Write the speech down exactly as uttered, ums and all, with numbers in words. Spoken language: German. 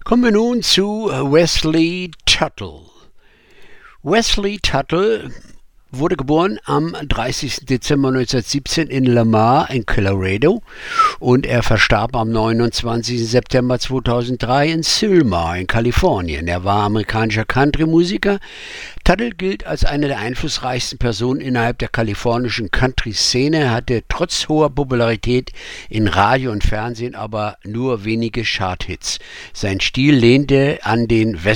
Kommen wir nun zu Wesley Tuttle. Wesley Tuttle wurde geboren am dreißigsten Dezember neunzehnhundertsiebzehn in Lamar in Colorado und er verstarb am neunundzwanzigsten September zweitausenddrei in Sylmar in Kalifornien. Er war amerikanischer Country-Musiker. Tuttle gilt als eine der einflussreichsten Personen innerhalb der kalifornischen Country-Szene. Er hatte trotz hoher Popularität in Radio und Fernsehen aber nur wenige Charthits. Sein Stil lehnte an den